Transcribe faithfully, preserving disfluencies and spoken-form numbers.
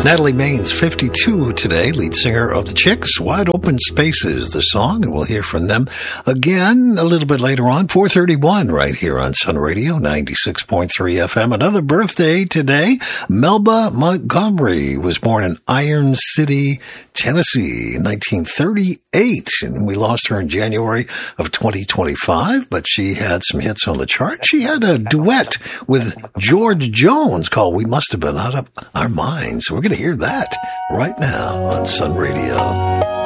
Natalie Main's fifty-two today, lead singer of the Chicks. Wide Open Spaces, the song, and we'll hear from them again a little bit later on, four thirty-one, right here on Sun Radio, ninety-six point three F M. Another birthday today. Melba Montgomery was born in Iron City, Tennessee, in nineteen thirty-eight, and we lost her in January of twenty twenty-five, but she had some hits on the chart. She had a duet with George Jones called We Must Have Been Out of Our Minds. We're going to hear that right now on Sun Radio.